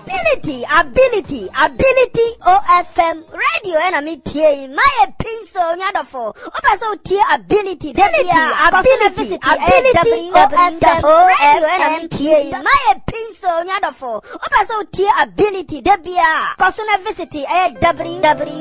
ability OFM radio and a meeting my pinso nyadofo oba so tie ability ability OFM radio and a meeting my pinso nyadofo oba so tie ability debia personal visit www